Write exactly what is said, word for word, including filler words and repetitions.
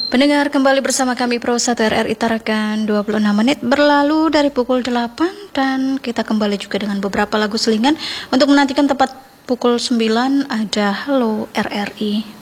Pendengar, kembali bersama kami Pro satu R R I Tarakan. Dua puluh enam menit berlalu dari pukul delapan dan kita kembali juga dengan beberapa lagu selingan. Untuk menantikan tepat pukul sembilan ada Halo R R I.